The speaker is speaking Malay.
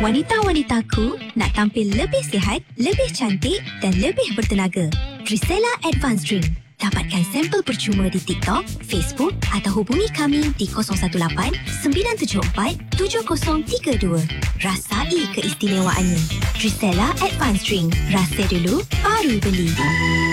Wanita-wanitaku nak tampil lebih sihat, lebih cantik dan lebih bertenaga. Trisella Advanced Drink. Dapatkan sampel percuma di TikTok, Facebook atau hubungi kami di 018-974-7032. Rasai keistimewaannya. Trisella Advanced Drink. Rasa dulu, baru beli.